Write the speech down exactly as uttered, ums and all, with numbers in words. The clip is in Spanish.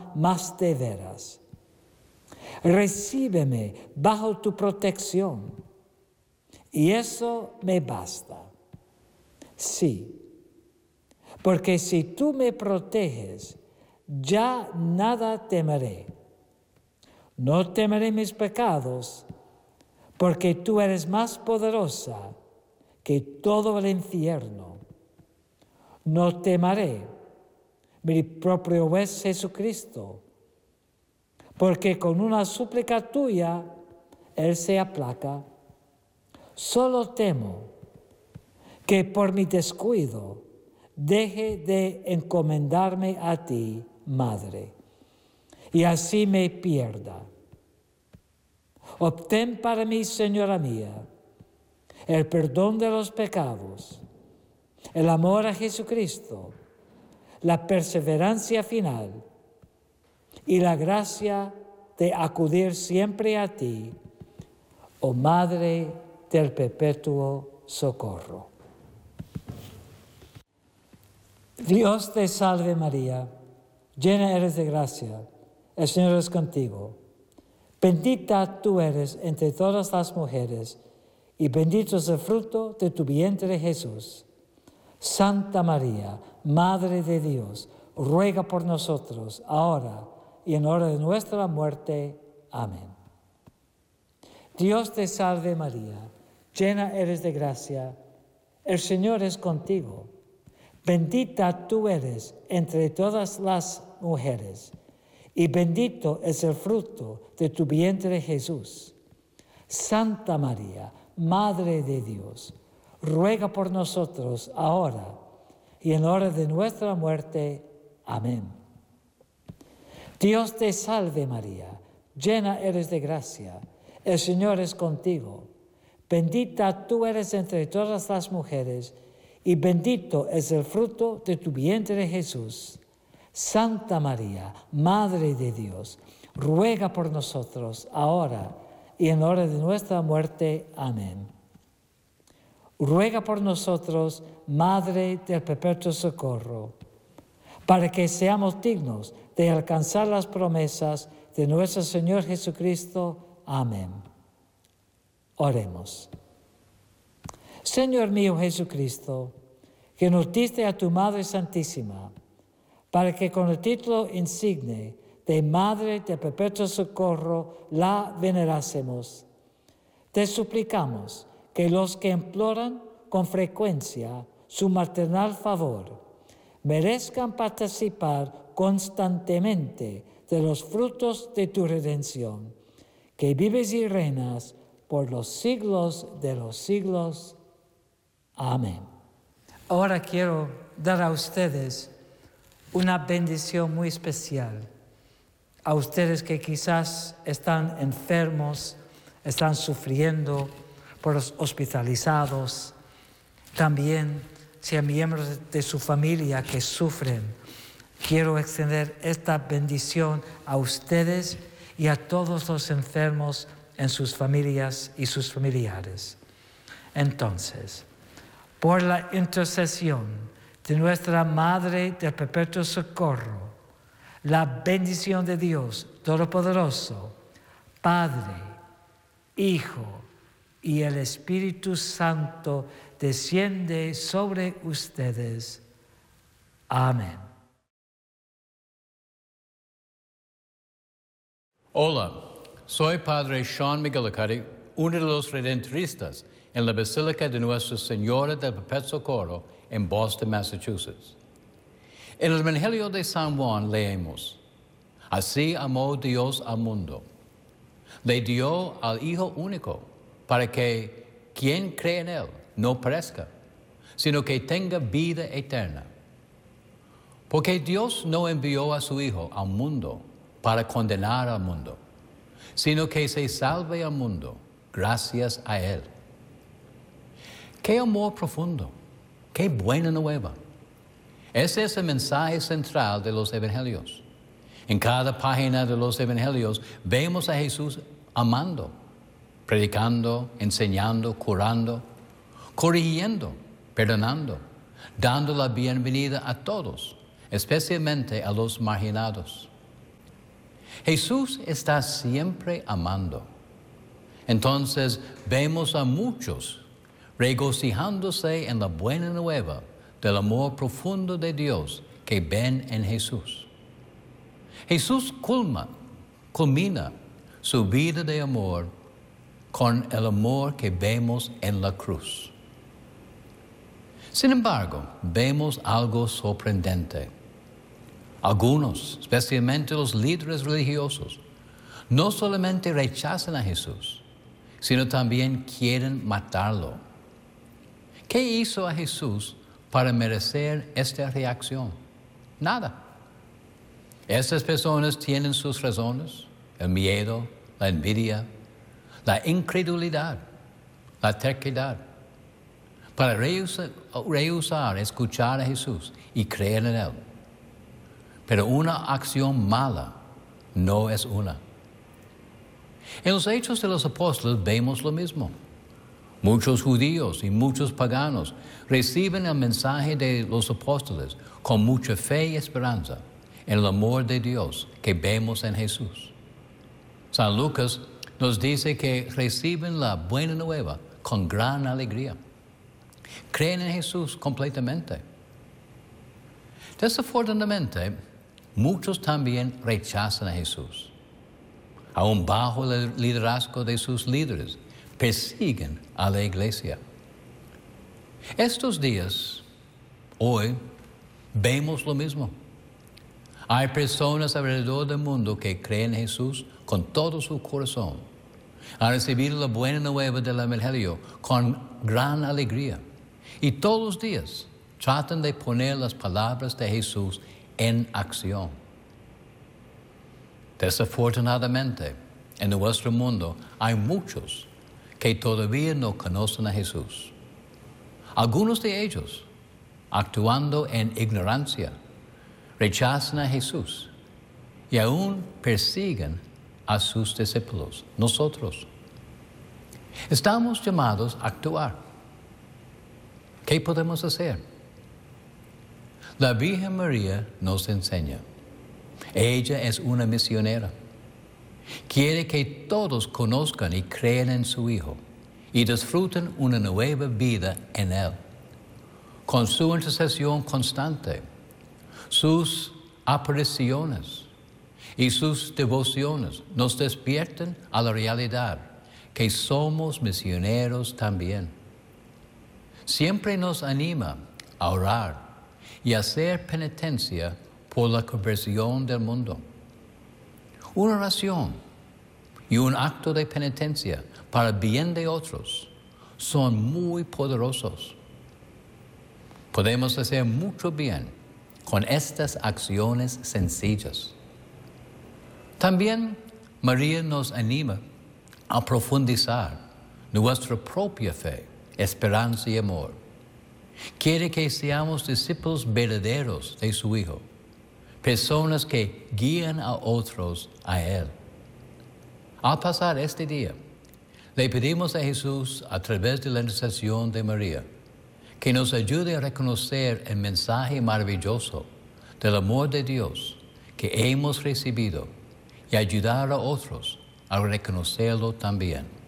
más de veras. Recíbeme bajo tu protección, y eso me basta. Sí, porque si tú me proteges, ya nada temeré. No temeré mis pecados, porque tú eres más poderosa que todo el infierno. No temeré mi propio juez Jesucristo, porque con una súplica tuya Él se aplaca. Solo temo que por mi descuido deje de encomendarme a ti, Madre, y así me pierda. Obtén para mí, Señora mía, el perdón de los pecados, el amor a Jesucristo, la perseverancia final y la gracia de acudir siempre a ti, oh Madre del perpetuo socorro. Dios te salve María, llena eres de gracia, el Señor es contigo. Bendita tú eres entre todas las mujeres, y bendito es el fruto de tu vientre Jesús. Santa María, Madre de Dios, ruega por nosotros, ahora y en hora de nuestra muerte. Amén. Dios te salve María, llena eres de gracia, el Señor es contigo. Bendita tú eres entre todas las mujeres, y bendito es el fruto de tu vientre Jesús. Santa María, Madre de Dios, ruega por nosotros ahora y en hora de nuestra muerte. Amén. Dios te salve María, llena eres de gracia, el Señor es contigo. Bendita tú eres entre todas las mujeres, y bendito es el fruto de tu vientre Jesús. Santa María, Madre de Dios, ruega por nosotros ahora y en hora de nuestra muerte. Amén. Ruega por nosotros, Madre del perpetuo socorro, para que seamos dignos de alcanzar las promesas de nuestro Señor Jesucristo. Amén. Oremos. Señor mío Jesucristo, que nos diste a tu Madre Santísima, para que con el título insigne de Madre de Perpetuo Socorro la venerásemos, te suplicamos que los que imploran con frecuencia su maternal favor merezcan participar constantemente de los frutos de tu redención, que vives y reinas por los siglos de los siglos. Amén. Ahora quiero dar a ustedes una bendición muy especial. A ustedes que quizás están enfermos, están sufriendo, por los hospitalizados. También, si hay miembros de su familia que sufren, quiero extender esta bendición a ustedes y a todos los enfermos en sus familias y sus familiares. Entonces, por la intercesión de nuestra Madre del Perpetuo Socorro, la bendición de Dios Todopoderoso, Padre, Hijo y el Espíritu Santo desciende sobre ustedes. Amén. Hola, soy Padre Sean McGillicuddy, uno de los redentoristas en la Basílica de Nuestra Señora del Perpetuo Socorro en Boston, Massachusetts. En el Evangelio de San Juan leemos: Así amó Dios al mundo. Le dio al Hijo único, para que quien cree en Él no perezca, sino que tenga vida eterna. Porque Dios no envió a su Hijo al mundo para condenar al mundo, sino que se salve al mundo gracias a Él. ¡Qué amor profundo! ¡Qué buena nueva! Ese es el mensaje central de los Evangelios. En cada página de los Evangelios vemos a Jesús amando, predicando, enseñando, curando, corrigiendo, perdonando, dando la bienvenida a todos, especialmente a los marginados. Jesús está siempre amando. Entonces vemos a muchos regocijándose en la buena nueva del amor profundo de Dios que ven en Jesús. Jesús culma, culmina su vida de amor con el amor que vemos en la cruz. Sin embargo, vemos algo sorprendente. Algunos, especialmente los líderes religiosos, no solamente rechazan a Jesús, sino también quieren matarlo. ¿Qué hizo a Jesús para merecer esta reacción? Nada. Estas personas tienen sus razones: el miedo, la envidia, la incredulidad, la terquedad, para rehusar, rehusar escuchar a Jesús y creer en Él. Pero una acción mala no es una. En los Hechos de los Apóstoles vemos lo mismo. Muchos judíos y muchos paganos reciben el mensaje de los apóstoles con mucha fe y esperanza en el amor de Dios que vemos en Jesús. San Lucas nos dice que reciben la buena nueva con gran alegría. Creen en Jesús completamente. Desafortunadamente, muchos también rechazan a Jesús. Aún bajo el liderazgo de sus líderes, persiguen a la iglesia. Estos días, hoy, vemos lo mismo. Hay personas alrededor del mundo que creen en Jesús con todo su corazón. Han recibido la buena nueva del Evangelio con gran alegría. Y todos los días tratan de poner las palabras de Jesús en acción. Desafortunadamente, en nuestro mundo hay muchos que todavía no conocen a Jesús. Algunos de ellos, actuando en ignorancia, rechazan a Jesús y aún persiguen a sus discípulos, nosotros. Estamos llamados a actuar. ¿Qué podemos hacer? La Virgen María nos enseña. Ella es una misionera. Quiere que todos conozcan y crean en su Hijo y disfruten una nueva vida en Él. Con su intercesión constante, sus apariciones y sus devociones nos despiertan a la realidad que somos misioneros también. Siempre nos anima a orar y a hacer penitencia por la conversión del mundo. Una oración y un acto de penitencia para el bien de otros son muy poderosos. Podemos hacer mucho bien con estas acciones sencillas. También María nos anima a profundizar nuestra propia fe, esperanza y amor. Quiere que seamos discípulos verdaderos de su Hijo, personas que guían a otros a Él. Al pasar este día, le pedimos a Jesús, a través de la intercesión de María, que nos ayude a reconocer el mensaje maravilloso del amor de Dios que hemos recibido y ayudar a otros a reconocerlo también.